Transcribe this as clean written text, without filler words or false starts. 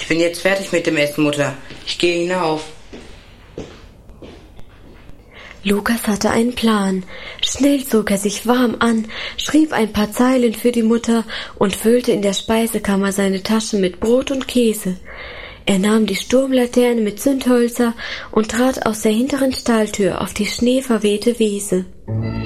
Ich bin jetzt fertig mit dem Essen, Mutter. Ich gehe hinauf. Lukas hatte einen Plan. Schnell zog er sich warm an, schrieb ein paar Zeilen für die Mutter und füllte in der Speisekammer seine Taschen mit Brot und Käse. Er nahm die Sturmlaterne mit Zündhölzer und trat aus der hinteren Stalltür auf die schneeverwehte Wiese.